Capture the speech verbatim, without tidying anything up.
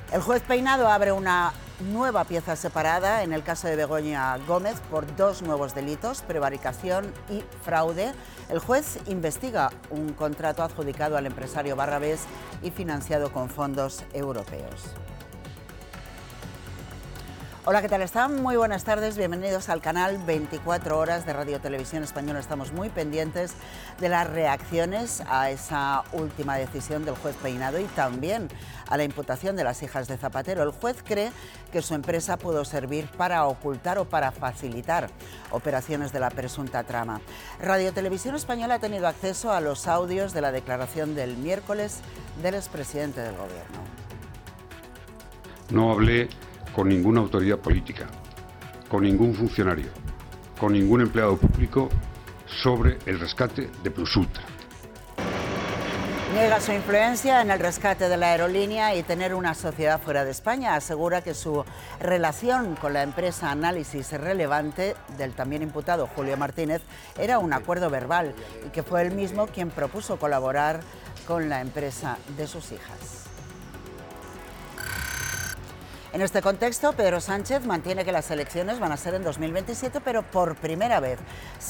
El juez Peinado abre una nueva pieza separada en el caso de Begoña Gómez por dos nuevos delitos, prevaricación y fraude. El juez investiga un contrato adjudicado al empresario Barrabés y financiado con fondos europeos. Hola, ¿qué tal están? Muy buenas tardes, bienvenidos al canal veinticuatro horas de Radio Televisión Española. Estamos muy pendientes de las reacciones a esa última decisión del juez Peinado y también a la imputación de las hijas de Zapatero. El juez cree que su empresa pudo servir para ocultar o para facilitar operaciones de la presunta trama. Radio Televisión Española ha tenido acceso a los audios de la declaración del miércoles del expresidente del Gobierno. No hablé con ninguna autoridad política, con ningún funcionario, con ningún empleado público sobre el rescate de Plus Ultra. Niega su influencia en el rescate de la aerolínea y tener una sociedad fuera de España. Asegura que su relación con la empresa Análisis Relevante del también imputado Julio Martínez era un acuerdo verbal y que fue él mismo quien propuso colaborar con la empresa de sus hijas. En este contexto, Pedro Sánchez mantiene que las elecciones van a ser en dos mil veintisiete, pero por primera vez